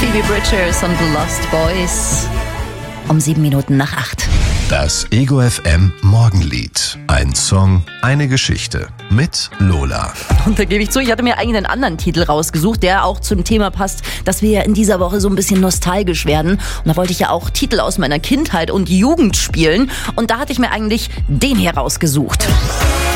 Phoebe Bridgers und The Lost Boys. Um 7 Minuten nach 8. Das Ego FM Morgenlied. Ein Song, eine Geschichte. Mit Lola. Und da gebe ich zu, ich hatte mir eigentlich einen anderen Titel rausgesucht, der auch zum Thema passt, dass wir ja in dieser Woche so ein bisschen nostalgisch werden. Und da wollte ich ja auch Titel aus meiner Kindheit und Jugend spielen. Und da hatte ich mir eigentlich den hier rausgesucht.